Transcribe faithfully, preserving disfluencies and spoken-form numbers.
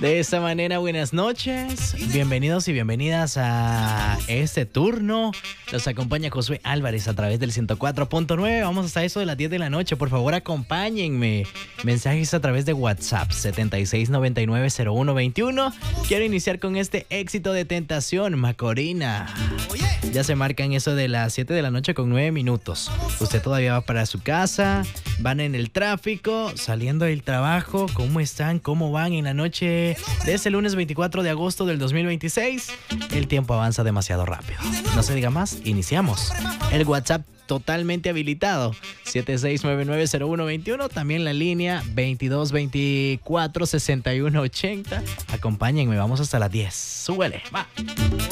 De esta manera, buenas noches, bienvenidos y bienvenidas a este turno. Los acompaña Josué Álvarez a través del ciento cuatro punto nueve. Vamos hasta eso de las diez de la noche. Por favor, acompáñenme. Mensajes a través de WhatsApp setenta y seis noventa y nueve cero uno veintiuno. Quiero iniciar con este éxito de Tentación, Macorina. Ya se marcan eso de las siete de la noche con nueve minutos. Usted todavía va para su casa, van en el tráfico, saliendo del trabajo. ¿Cómo están? ¿Cómo van en la noche de este lunes veinticuatro de agosto del dos mil veintiséis? El tiempo avanza demasiado rápido. No se diga más, iniciamos. El WhatsApp totalmente habilitado, siete seis nueve nueve cero uno veintiuno. También la línea veintidós veinticuatro sesenta y uno ochenta. Acompáñenme, vamos hasta las diez. Súbele, va.